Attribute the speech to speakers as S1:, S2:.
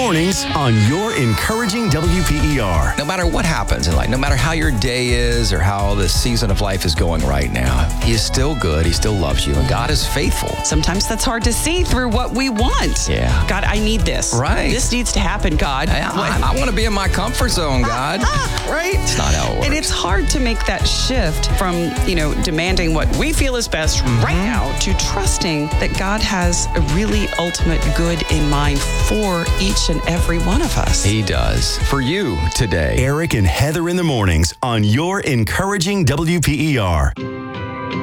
S1: mornings on your encouraging WPER.
S2: No matter what happens in life, no matter how your day is or how the season of life is going right now, He is still good. He still loves you, and God is faithful.
S3: Sometimes that's hard to see through what we want.
S2: Yeah.
S3: God, I need this.
S2: Right.
S3: This needs to happen, God.
S2: I want to be in my comfort zone, God.
S3: Right?
S2: It's not how it works.
S3: And it's hard to make that shift from, demanding what we feel is best right now to trusting that God has a really ultimate good in mind for each and every one of us.
S2: He does. For you today.
S1: Eric and Heather in the mornings on your encouraging WPER.